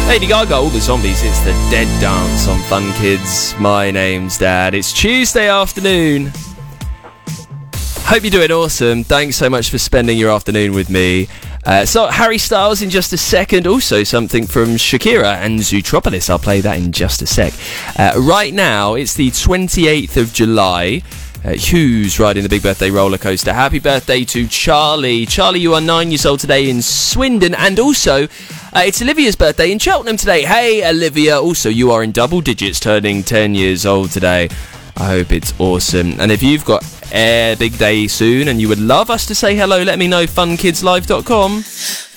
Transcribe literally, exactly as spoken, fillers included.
Lady Gaga, All the Zombies, it's the Dead Dance on Fun Kids. My name's Dad. It's Tuesday afternoon. Hope you're doing awesome. Thanks so much for spending your afternoon with me. Uh, so, Harry Styles in just a second. Also, something from Shakira and Zootropolis. I'll play that in just a sec. Uh, right now, it's the twenty-eighth of July. Uh, Hugh's riding the big birthday roller coaster. Happy birthday to Charlie. Charlie, you are nine years old today in Swindon. And also, uh, it's Olivia's birthday in Cheltenham today. Hey, Olivia. Also, you are in double digits, turning ten years old today. I hope it's awesome. And if you've got a big day soon and you would love us to say hello, let me know, fun kids live dot com.